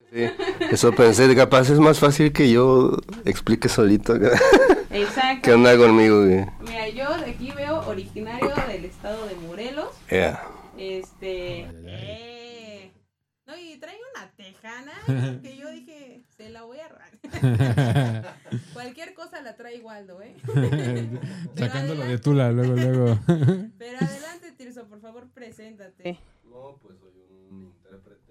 Sí, eso pensé, capaz es más fácil que yo explique solito Exacto. que anda conmigo, güey. Mira, yo de aquí veo originario del estado de Morelos. Yeah. No, y trae una tejana que yo dije, se la voy a arrancar. Cualquier cosa la trae Waldo, ¿eh? Sacándolo de Tula, luego. Pero adelante, Tirso, por favor, preséntate. No, pues soy un intérprete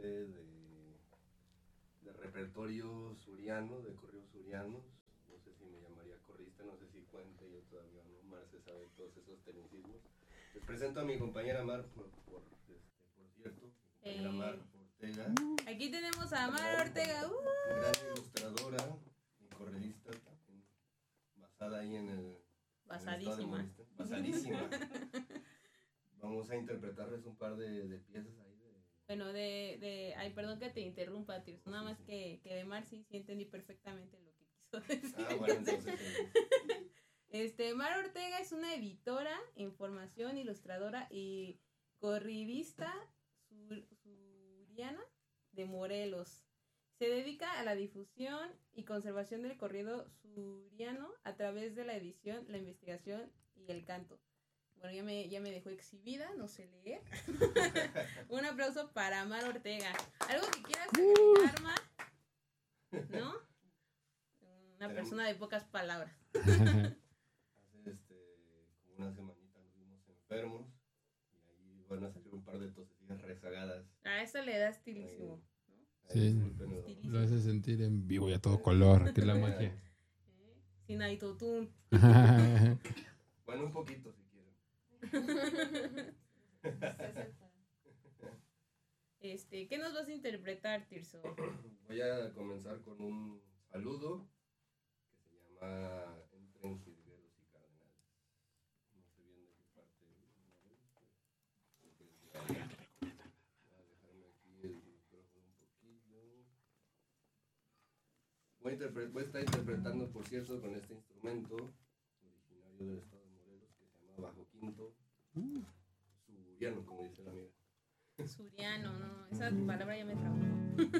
de repertorio suriano, de corridos surianos. No sé si me llamaría corrista, no sé si cuente, yo todavía no. Mar se sabe todos esos tecnicismos. Les presento a mi compañera Mar, por cierto, mi compañera Mar Ortega. Aquí tenemos a Mar Ortega. Gran ilustradora y corredista, también basada ahí en el Basadísima. Basadísima. Vamos a interpretarles un par de piezas ahí. Bueno, ay, perdón que te interrumpa, Tirso. Nada más que de Mar sí entendí perfectamente lo que quiso decir. Ah, bueno, entonces. Mar Ortega es una editora, información, ilustradora y corridista suriana de Morelos. Se dedica a la difusión y conservación del corrido suriano a través de la edición, la investigación y el canto. Bueno, ya me dejó exhibida, no sé leer. Un aplauso para Mar Ortega. ¿Algo que quieras agregar, Mar? ¿No? Una persona de pocas palabras. Hace como una semanita nos vimos enfermos y ahí van a salir un par de tosecillas rezagadas. A eso le da estilísimo, ¿no? Sí, lo hace sentir en vivo y a todo color, que es la magia. Sin autotune. Bueno, un poquito si quieren. ¿Qué nos vas a interpretar, Tirso? Voy a comenzar con un saludo que se llama Entren Jilgueros y Cardenales. No sé bien de qué parte. Voy a dejarme aquí el micrófono un poquillo. Voy a estar interpretando, por cierto, con este instrumento originario del estado de Morelos que se llama bajo quinto suriano, como dice la amiga. Suriano, no, esa palabra ya me trabó.